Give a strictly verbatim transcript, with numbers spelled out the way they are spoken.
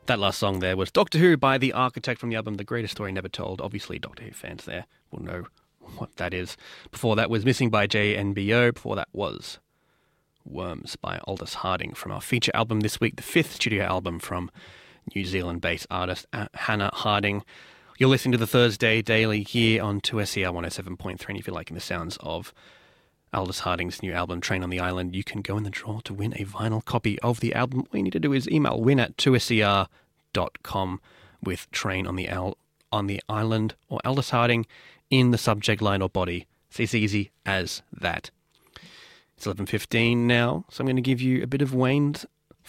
That last song there was Doctor Who by The Architect from the album The Greatest Story Never Told. Obviously, Doctor Who fans there will know what that is. Before that was Missing by J N B O. Before that was Worms by Aldous Harding from our feature album this week, the fifth studio album from New Zealand-based artist Hannah Harding. You're listening to the Thursday Daily here on two S E R one oh seven point three, and if you're liking the sounds of Aldous Harding's new album, Train on the Island, you can go in the draw to win a vinyl copy of the album. All you need to do is email win at two S E R dot com with Train on the Al- on the Island or Aldous Harding in the subject line or body. It's as easy as that. It's eleven fifteen now, so I'm going to give you a bit of Wayne's